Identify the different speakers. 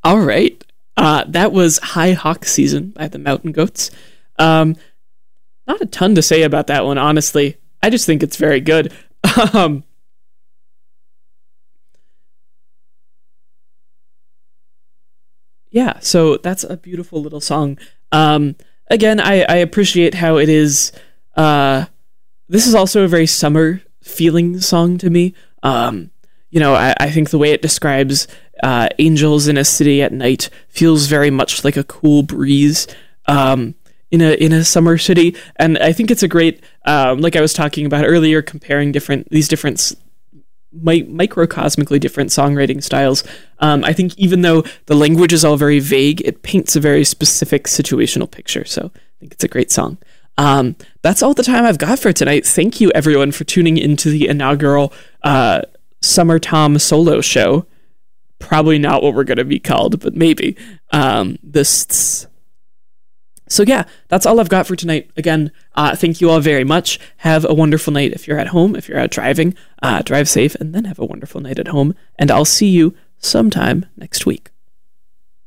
Speaker 1: All right. That was High Hawk Season by the Mountain Goats. Not a ton to say about that one, honestly. I just think it's very good. Yeah, so that's a beautiful little song. Again, I appreciate how it is. This is also a very summer feeling song to me. I think the way it describes angels in a city at night feels very much like a cool breeze in a summer city, and I think it's a great, like I was talking about earlier, comparing these different microcosmically different songwriting styles. I think even though the language is all very vague, it paints a very specific situational picture. So I think it's a great song. That's all the time I've got for tonight. Thank you, everyone, for tuning into the inaugural Summer Tom solo show. Probably not what we're going to be called, but maybe. So yeah, that's all I've got for tonight. Again, thank you all very much. Have a wonderful night if you're at home. If you're out driving, drive safe, and then have a wonderful night at home. And I'll see you sometime next week.